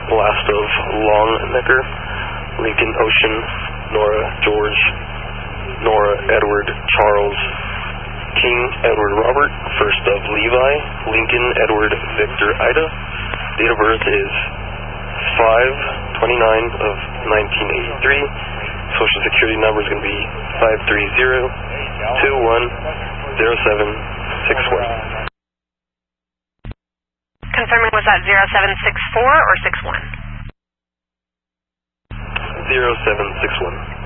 last of Longnecker, Lincoln Ocean, Nora George, Nora Edward Charles, King Edward Robert, first of Levi, Lincoln Edward Victor Ida. Date of birth is 5/29 of 1983. Social security number is going to be 530-210761. Confirming, was that 0764 or 61? 0761.